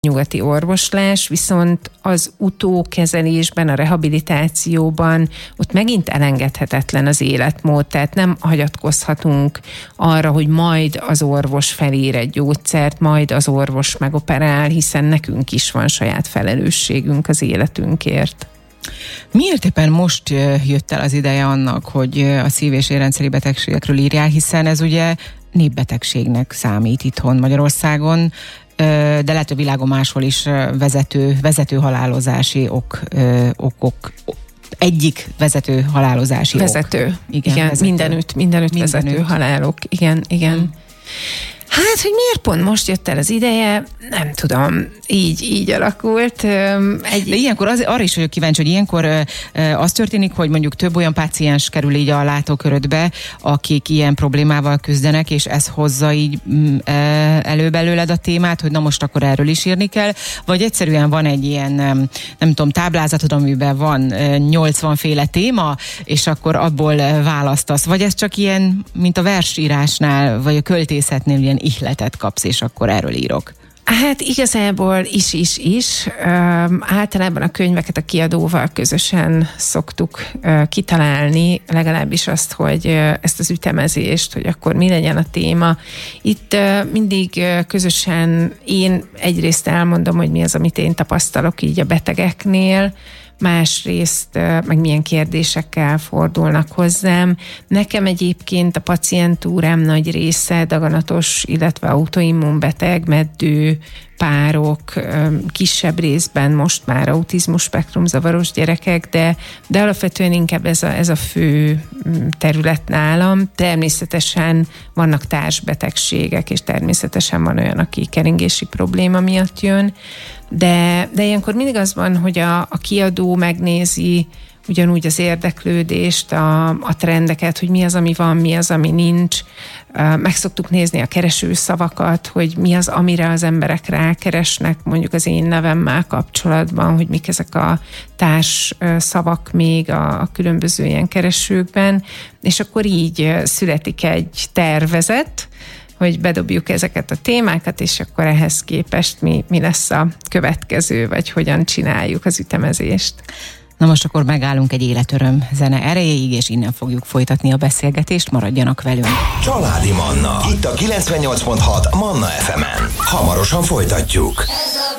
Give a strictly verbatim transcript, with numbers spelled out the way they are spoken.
nyugati orvoslás, viszont az utókezelésben, a rehabilitációban ott megint elengedhetetlen az életmód, tehát nem hagyatkozhatunk arra, hogy majd az orvos felír egy gyógyszert, majd az orvos megoperál, hiszen nekünk is van saját felelősségünk az életünkért. Miért éppen most jött el az ideje annak, hogy a szív- és érrendszeri betegségekről írjál, hiszen ez ugye népbetegségnek számít itthon Magyarországon, de lehet, hogy világon máshol is vezető, vezető halálozási ok, okok, egyik vezető halálozási vezető. ok. Igen, igen vezető. mindenütt, mindenütt, mindenütt vezető halálok. Igen, igen. Hmm. Hát, hogy miért pont most jött el az ideje, nem tudom, így, így alakult. Egy... De ilyenkor az, arra is vagyok kíváncsi, hogy ilyenkor az történik, hogy mondjuk több olyan páciens kerül így a látókörödbe, akik ilyen problémával küzdenek, és ez hozza így elő belőled a témát, hogy na most akkor erről is írni kell, vagy egyszerűen van egy ilyen, nem tudom, táblázatod, amiben van nyolcvan féle téma, és akkor abból választasz, vagy ez csak ilyen, mint a versírásnál, vagy a költészetnél ilyen ihletet kapsz, és akkor erről írok. Hát igazából is, is, is. Üm, általában a könyveket a kiadóval közösen szoktuk uh, kitalálni, legalábbis azt, hogy uh, ezt az ütemezést, hogy akkor mi legyen a téma. Itt uh, mindig uh, közösen én egyrészt elmondom, hogy mi az, amit én tapasztalok így a betegeknél, másrészt meg milyen kérdésekkel fordulnak hozzám. Nekem egyébként a pacientúrám nagy része daganatos, illetve autoimmunbeteg, meddő párok, kisebb részben most már autizmus spektrum zavaros gyerekek, de, de alapvetően inkább ez a, ez a fő terület nálam. Természetesen vannak társbetegségek, és természetesen van olyan, aki keringési probléma miatt jön, de, de ilyenkor mindig az van, hogy a, a kiadó megnézi ugyanúgy az érdeklődést, a, a trendeket, hogy mi az, ami van, mi az, ami nincs. Meg szoktuk nézni a keresőszavakat, hogy mi az, amire az emberek rákeresnek, mondjuk az én nevemmel kapcsolatban, hogy mik ezek a társ szavak még a, a különböző ilyen keresőkben, és akkor így születik egy tervezet, hogy bedobjuk ezeket a témákat, és akkor ehhez képest mi, mi lesz a következő, vagy hogyan csináljuk az ütemezést. Na most akkor megállunk egy életöröm zene erejéig, és innen fogjuk folytatni a beszélgetést, maradjanak velünk. Családi Manna, itt a kilencvennyolc pont hat Manna ef emen. Hamarosan folytatjuk.